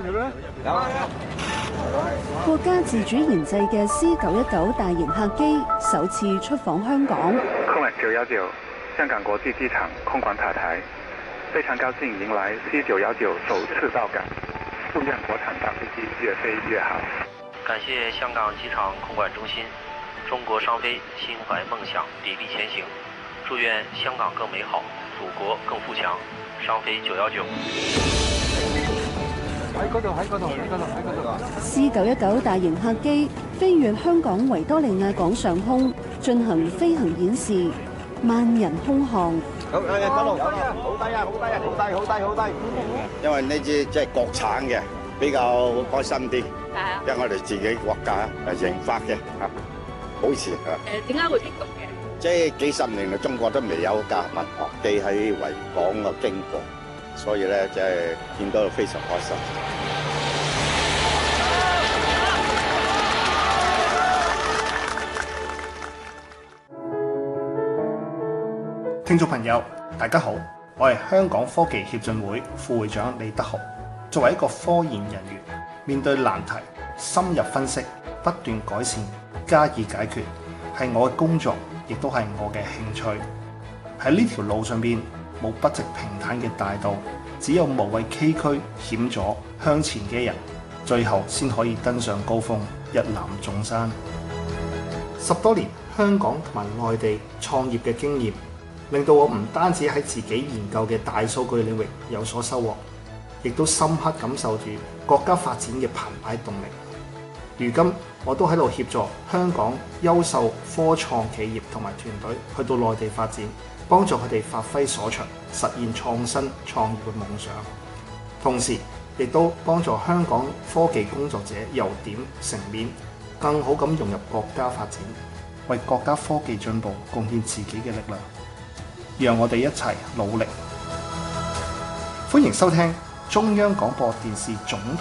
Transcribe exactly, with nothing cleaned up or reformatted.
國家自主研製嘅 C 九一九大型客機首次出訪香港。 空九一九香港國際機場空管塔台，非常高興迎來 C 九一九首次到港，祝願國產大飛機越飛越好。 感謝香港機場空管中心，中國商飛心懷夢想，砥礪前行。祝願香港更美好，祖國更富強。商飛九一九。 喺嗰度，喺嗰度，喺嗰度，喺嗰度。 C 九一九大型客機飛越香港維多利亞港上空，進行飛行演示，萬人空巷。 好，誒，嗰度，好低啊，好低啊，好低，好低，好低。因為呢支即係國產嘅，比較開心啲。係啊。因為我哋自己國家誒研發嘅，嚇，好似啊。 誒，點解會激動嘅？ 即係幾十年嚟，中國都未有架民航機喺維港嘅經過，所以咧即係見到非常開心。 聽眾朋友，大家好，我係香港科技協進會副會長李德豪。作為一個科研人員，面對難題，深入分析，不斷改善，加以解決，係我嘅工作，亦都係我嘅興趣。喺呢條路上邊，冇筆直平坦嘅大道，只有無畏崎嶇險阻向前嘅人，最後先可以登上高峰，一覽眾山。十多年香港同埋外地創業嘅經驗，令到我唔單止喺自己研究嘅大數據領域有所收穫，亦都深刻感受住國家發展嘅澎湃動力。如今我都喺度協助香港優秀科創企業同埋團隊去到內地發展，幫助佢哋發揮所長，實現創新創業嘅夢想。同時亦都幫助香港科技工作者由點成面，更好咁融入國家發展，為國家科技進步貢獻自己嘅力量。讓我哋一齊努力。歡迎收聽中央廣播電視總